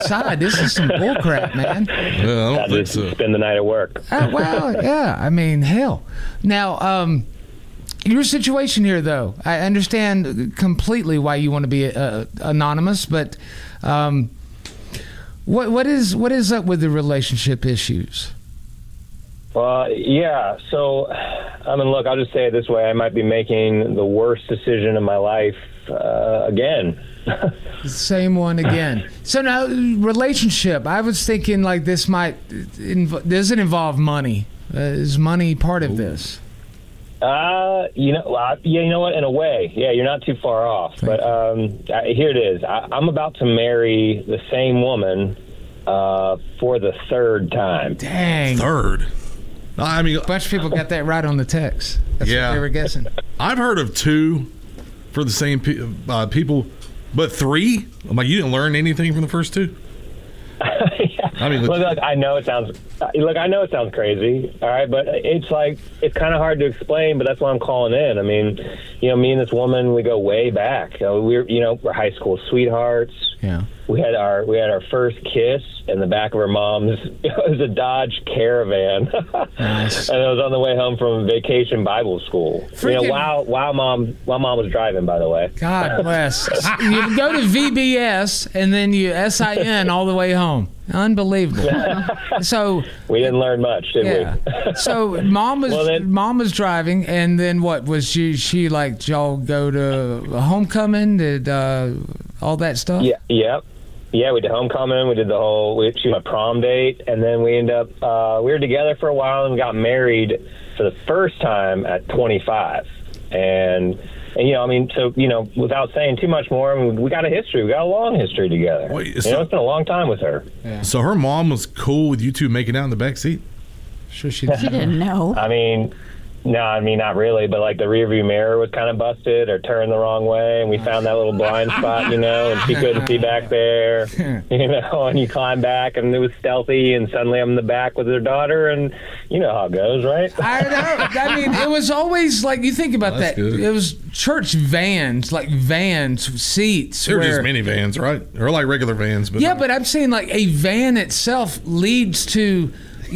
outside. This is some bullcrap, man. Well, I don't think so. Spend the night at work. Well, yeah. I mean, hell. Now, your situation here, though, I understand completely why you want to be anonymous, but what is up with the relationship issues? Yeah. So, I mean, look, I'll just say it this way. I might be making the worst decision of my life again. Same one again. So now, relationship. I was thinking like this does it involve money? Is money part of this? You know what? In a way, yeah, you're not too far off. But here it is. I'm about to marry the same woman for the third time. Dang. Third. I mean, a bunch of people got that right on the text. That's what they were guessing. I've heard of 2 for the same people, but 3? I'm like, you didn't learn anything from the first 2? Yeah. I mean, look, I know it sounds crazy, all right, but it's kind of hard to explain. But that's why I'm calling in. I mean, me and this woman, we go way back. We're high school sweethearts. Yeah. We had our first kiss in the back of her mom's. It was a Dodge Caravan. Nice. And it was on the way home from vacation Bible school. While mom was driving, by the way. God bless. You go to VBS and then you SIN all the way home. Unbelievable. So we didn't learn much, did we? So mom was driving, and then what was she like? Did y'all go to homecoming? Did all that stuff? Yeah, we did homecoming. We did she was my prom date, and then we ended up we were together for a while and got married for the first time at 25. And without saying too much more, we got a history. We got a long history together. Wait, it's been a long time with her. Yeah. So her mom was cool with you 2 making out in the back seat? Sure, she didn't know. I mean, not really, but like the rearview mirror was kind of busted or turned the wrong way, and we found that little blind spot, and she couldn't see back there, and you climb back, and it was stealthy, and suddenly I'm in the back with her daughter, and you know how it goes, right? I know. I mean, it was always like, you think about that. Good. It was church vans, like vans, seats. They were just minivans, right? Or like regular vans. But yeah, but I'm saying like a van itself leads to,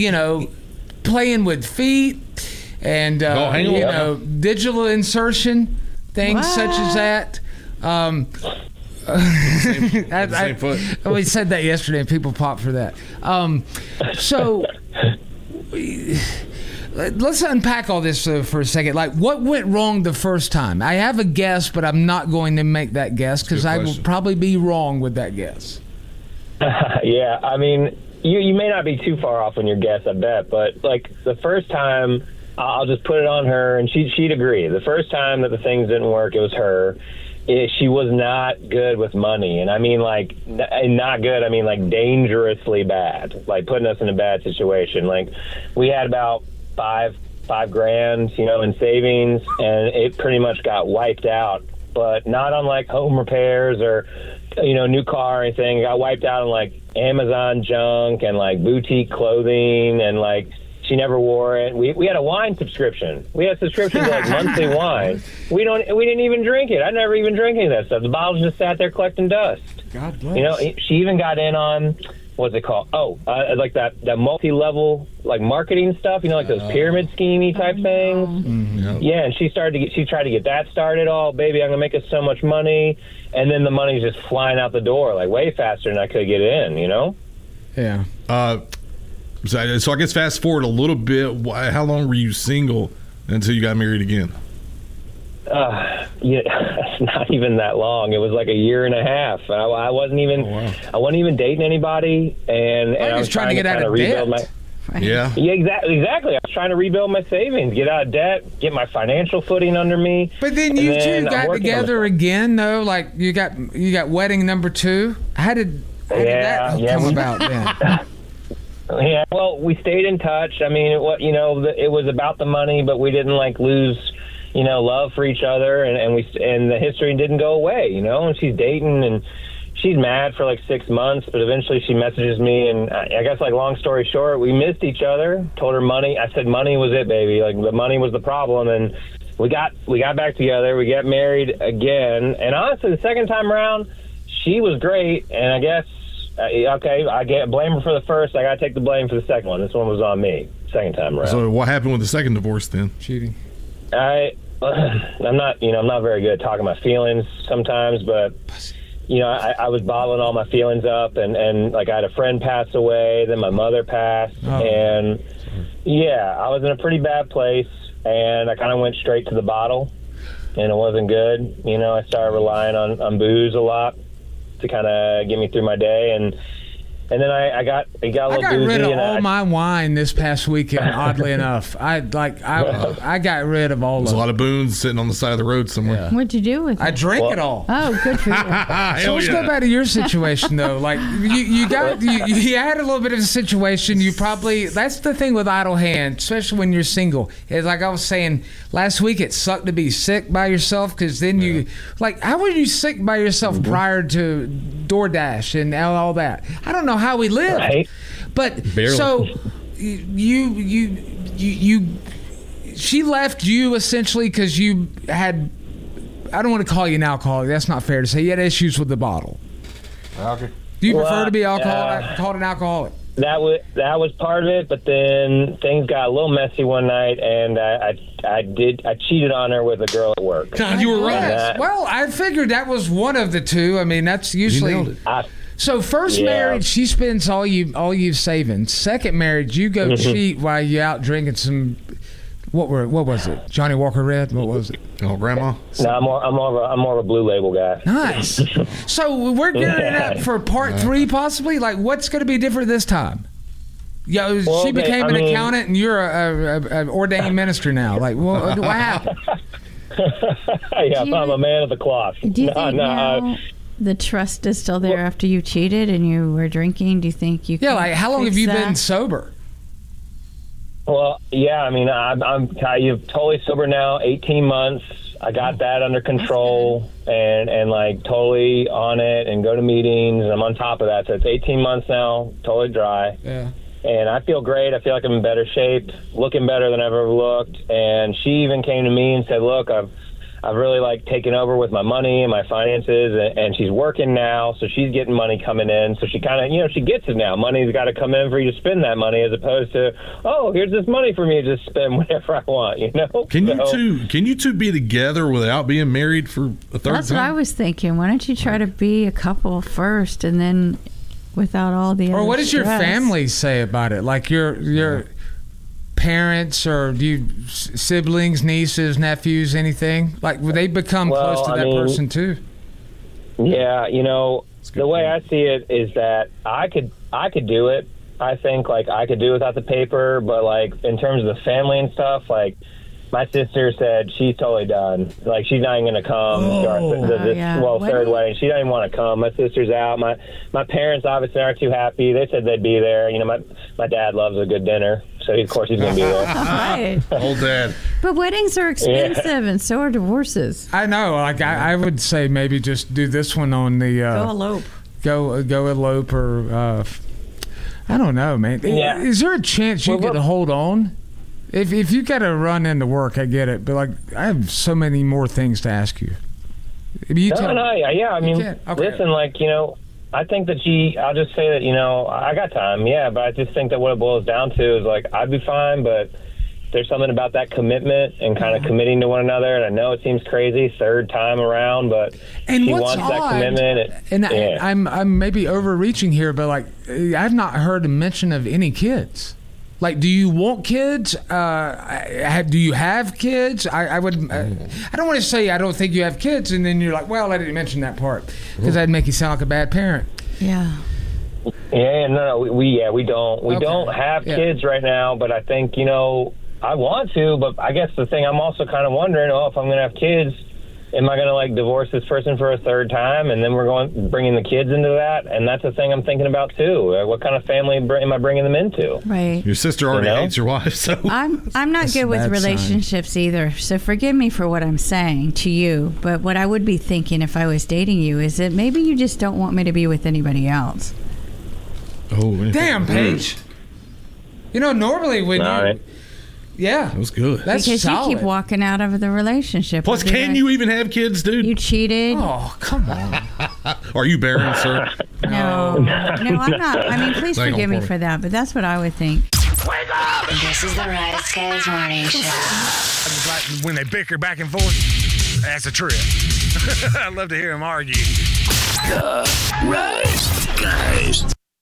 playing with feet. And digital insertion, things such as that. Same foot. We said that yesterday, and people popped for that. So let's unpack all this for a second. Like, what went wrong the first time? I have a guess, but I'm not going to make that guess because I will probably be wrong with that guess. Yeah, I mean, you may not be too far off on your guess, I bet. But like the first time, I'll just put it on her, and she'd agree. The first time that the things didn't work, it was her. She was not good with money, and I mean not good. I mean like dangerously bad, like putting us in a bad situation. Like we had about five grand, in savings, and it pretty much got wiped out. But not on like home repairs or new car or anything. It got wiped out on like Amazon junk and like boutique clothing, and like. She never wore it. We had a wine subscription. We had a subscription to like monthly wine. We didn't even drink it. I never even drank any of that stuff. The bottles just sat there collecting dust. God bless. She even got in on what's it called? Like that multi-level like marketing stuff. Like those pyramid schemey type things. Mm-hmm. Yeah, and she tried to get that started. Oh, baby, I'm gonna make us so much money, and then the money's just flying out the door like way faster than I could get in. Yeah. So I guess fast forward a little bit. How long were you single until you got married again? It's not even that long. It was like a year and a half. I wasn't even. Oh, wow. I wasn't even dating anybody, and I was trying to get out of rebuild debt. Yeah, exactly. I was trying to rebuild my savings, get out of debt, get my financial footing under me. But then you two got together again, though. Like you got wedding number 2. How did that come about then? Yeah, well, we stayed in touch. I mean, it was about the money, but we didn't like lose, love for each other, and the history didn't go away, And she's dating, and she's mad for like 6 months, but eventually she messages me, and I guess like long story short, we missed each other. Told her money. I said money was it, baby. Like the money was the problem, and we got back together. We got married again, and honestly, the second time around, she was great, and I guess okay, I get blame her for the first. I got to take the blame for the second one. This one was on me. Second time around. So what happened with the second divorce then? Cheating. I'm not very good at talking my feelings sometimes, but I was bottling all my feelings up, and like I had a friend pass away, then my mother passed, and I was in a pretty bad place, and I kind of went straight to the bottle, and it wasn't good. I started relying on booze a lot to kind of get me through my day, and then I got a little boozy. I got rid of all my wine this past weekend. Oddly enough, I got rid of all. There's a lot of boons sitting on the side of the road somewhere. Yeah. What'd you do with it? I drank it all. Oh, good for you. So let's go back to your situation though. Like you had a little bit of a situation. You probably, that's the thing with idle hands, especially when you're single. It's like I was saying last week. It sucked to be sick by yourself because then you how were you sick by yourself prior to DoorDash and all that? I don't know how we live, right? But barely. So she left you essentially because you had, I don't want to call you an alcoholic, that's not fair to say, you had issues with the bottle. Okay. Do you prefer to be called an alcoholic? That was part of it, but then things got a little messy one night, and I cheated on her with a girl at work. God, you were right. Well, I figured that was one of the two. I mean, that's usually. So first marriage, she spends all you saving. Second marriage, you go cheat while you out drinking some. What was it? Johnny Walker Red? What was it? Oh, Grandma. No, I'm more of a Blue Label guy. Nice. So we're gearing up for part 3, possibly. Like, what's going to be different this time? She became an accountant, and you're an ordained minister now. Like, what happened? I'm a man of the cloth. Do you think now the trust is still there after you cheated and you were drinking? Do you think you? Yeah, like how long have you been sober? Well, yeah, I mean, I'm totally sober now, 18 months. I got that under control and like totally on it and go to meetings. And I'm on top of that. So it's 18 months now, totally dry. Yeah. And I feel great. I feel like I'm in better shape, looking better than I've ever looked. And she even came to me and said, look, I've really like taken over with my money and my finances, and she's working now, so she's getting money coming in. So she kind of, she gets it now. Money's got to come in for you to spend that money, as opposed to, here's this money for me to just spend whenever I want. Can you two be together without being married for a third time? That's what I was thinking. Why don't you try to be a couple first, and then without all the other or what does stress? Your family say about it? Like your parents, or do you siblings, nieces, nephews, anything? Like, would they become close to that person too? Yeah, the way I see it is that I could do it. I think like I could do without the paper, but like in terms of the family and stuff, like my sister said she's totally done. Like she's not even going to come to our third wedding. She doesn't even want to come. My sister's out. My parents obviously aren't too happy. They said they'd be there. My dad loves a good dinner, so of course he's going to be there. Right. Old dad. But weddings are expensive, and so are divorces. I know. Like I would say maybe just do this one on the go elope. Go elope, or I don't know, man. Yeah. Is there a chance you could hold on? If you got to run into work, I get it, but like I have so many more things to ask you. I mean, listen, like I think that I'll just say that I got time, but I just think that what it boils down to is like I'd be fine, but there's something about that commitment and kind of committing to one another. And I know it seems crazy, third time around, but she wants that commitment. I'm maybe overreaching here, but like I've not heard a mention of any kids. Like, do you want kids? Do you have kids? I don't want to say I don't think you have kids, and then you're like, well, I didn't mention that part because that'd make you sound like a bad parent. Yeah. Yeah, no, we don't. We don't have kids right now, but I think I want to. But I guess the thing I'm also kind of wondering, if I'm going to have kids, am I going to like divorce this person for a third time, and then we're bringing the kids into that? And that's the thing I'm thinking about too. What kind of family am I bringing them into? Right. Your sister already hates your wife, so I'm not good with relationships either. So forgive me for what I'm saying to you. But what I would be thinking if I was dating you is that maybe you just don't want me to be with anybody else. Oh, damn, Paige. Normally when you. Yeah, that was good. That's because solid. You keep walking out of the relationship. Plus, can you even have kids, dude? You cheated. Oh, come on. Are you barren, sir? No, I'm not. I mean, please forgive me for that, but that's what I would think. Wake up! This is the Rise Guys Morning Show. I just like when they bicker back and forth. That's a trip. I love to hear them argue. The Rise Guys.